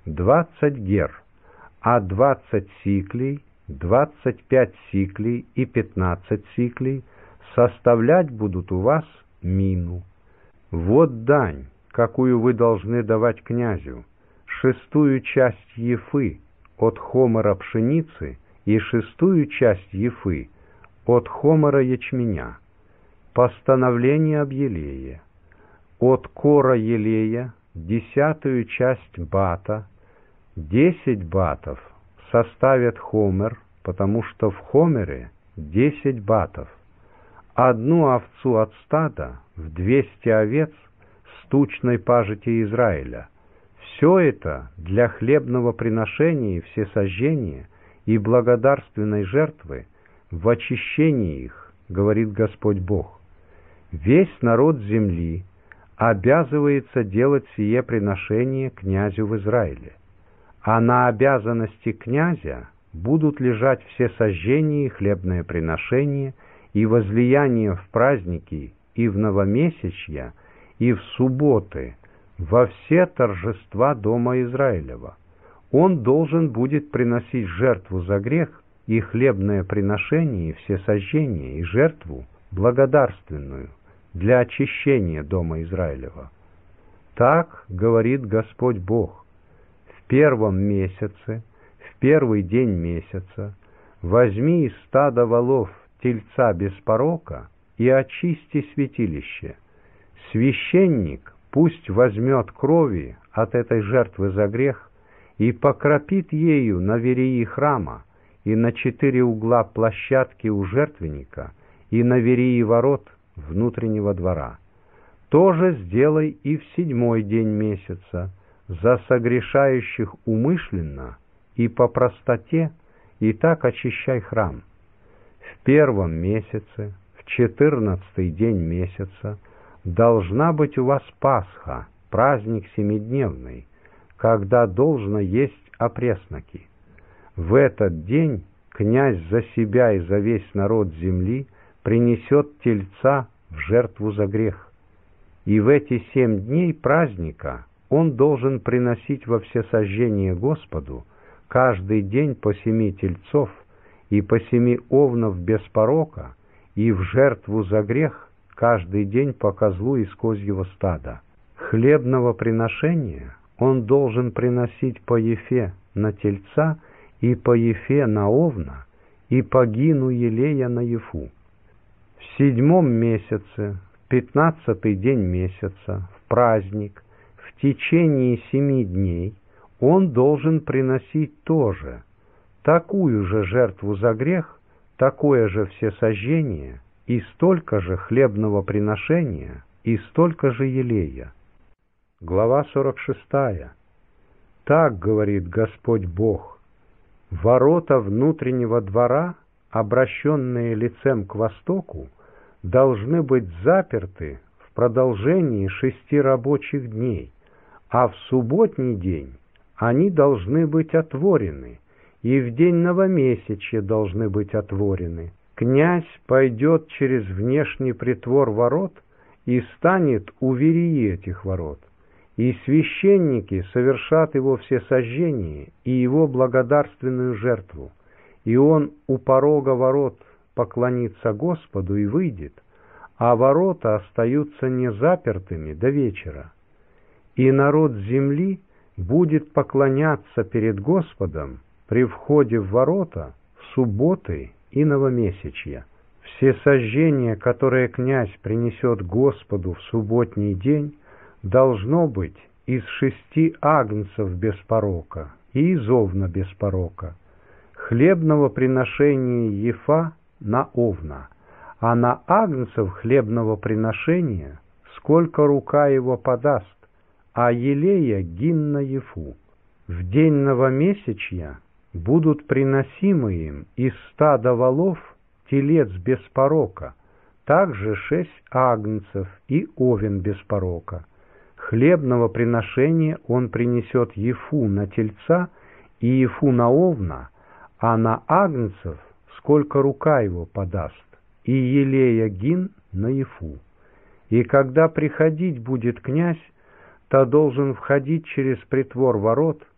20 гер, а 20 сиклей, 25 сиклей и 15 сиклей составлять будут у вас мину. Вот дань, какую вы должны давать князю: 1/6 часть ефы от хомера пшеницы и 1/6 часть ефы от хомера ячменя. Постановление об елее: от кора елея 1/10 часть бата, 10 батов составят хомер, потому что в хомере 10 батов, 1 овцу от стада, в 200 овец с тучной пажити Израиля. Все это для хлебного приношения и всесожжения и благодарственной жертвы в очищении их, говорит Господь Бог. Весь народ земли обязывается делать сие приношение князю в Израиле, а на обязанности князя будут лежать всесожжение и хлебное приношение, и возлияние в праздники, и в новомесячья, и в субботы, во все торжества дома Израилева. Он должен будет приносить жертву за грех и хлебное приношение, и всесожжение, и жертву благодарственную для очищения дома Израилева. Так говорит Господь Бог: в 1 месяце, в 1 день месяца возьми из стада волов тельца без порока и очисти святилище. Священник пусть возьмет крови от этой жертвы за грех и покропит ею на вереи храма и на 4 угла площадки у жертвенника и на вереи ворот внутреннего двора. То же сделай и в 7 день месяца за согрешающих умышленно и по простоте, и так очищай храм. В 1 месяце, в 14 день месяца должна быть у вас Пасха, праздник семидневный, когда должно есть опресноки. В этот день князь за себя и за весь народ земли принесет тельца в жертву за грех. И в эти 7 дней праздника он должен приносить во всесожжение Господу каждый день по 7 тельцов и по 7 овнов без порока, и в жертву за грех каждый день по козлу из козьего стада. Хлебного приношения он должен приносить по ефе на тельца и по ефе на овна и по гину елея на ефу. В 7 месяце, в 15-й день месяца, в праздник, в течение 7 дней он должен приносить тоже такую же жертву за грех, такое же всесожжение и столько же хлебного приношения и столько же елея. Глава 46. Так говорит Господь Бог: ворота внутреннего двора, обращенные лицем к востоку, должны быть заперты в продолжении 6 рабочих дней, а в субботний день они должны быть отворены, и в день новомесячья должны быть отворены. Князь пойдет через внешний притвор ворот и станет у верии этих ворот, и священники совершат его всесожжение и его благодарственную жертву, и он у порога ворот поклонится Господу и выйдет, а ворота остаются незапертыми до вечера. И народ земли будет поклоняться перед Господом при входе в ворота в субботы и новомесячья. Всесожжение, которое князь принесет Господу в субботний день, должно быть из 6 агнцев без порока и из овна без порока, хлебного приношения ефа на овна, а на агнцев хлебного приношения сколько рука его подаст, а елея гин на ефу. В день новомесячья будут приносимы им из стада волов телец без порока, также 6 агнцев и овен без порока. Хлебного приношения он принесет ефу на тельца и ефу на овна, а на агнцев сколько рука его подаст, и елея гин на ефу. И когда приходить будет князь, то должен входить через притвор ворот